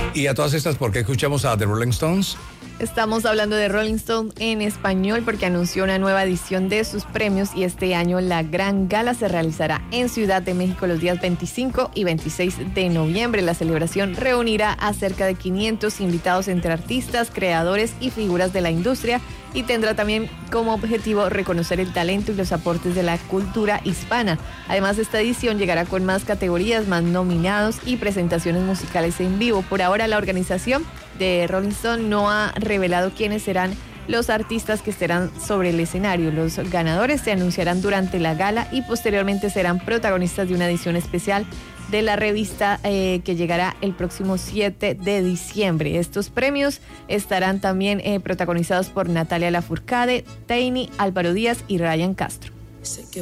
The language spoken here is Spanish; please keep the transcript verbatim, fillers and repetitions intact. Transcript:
Y a todas estas, ¿por qué escuchamos a The Rolling Stones? Estamos hablando de Rolling Stone en español porque anunció una nueva edición de sus premios y este año la gran gala se realizará en Ciudad de México los días veinticinco y veintiséis de noviembre. La celebración reunirá a cerca de quinientos invitados entre artistas, creadores y figuras de la industria y tendrá también como objetivo reconocer el talento y los aportes de la cultura hispana. Además, esta edición llegará con más categorías, más nominados y presentaciones musicales en vivo. Por ahora, la organización de Rolling Stone no ha revelado quiénes serán los artistas que estarán sobre el escenario. Los ganadores se anunciarán durante la gala y posteriormente serán protagonistas de una edición especial de la revista eh, que llegará el próximo siete de diciembre. Estos premios estarán también eh, protagonizados por Natalia Lafourcade, Tiny, Álvaro Díaz y Ryan Castro.